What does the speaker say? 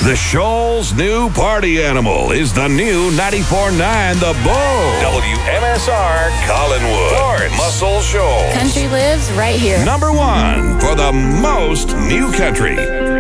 The Shoals' new party animal is the new 94.9 The Bull. WMSR Collinwood. Florence. Muscle Shoals. Country lives right here. Number one for the most new country.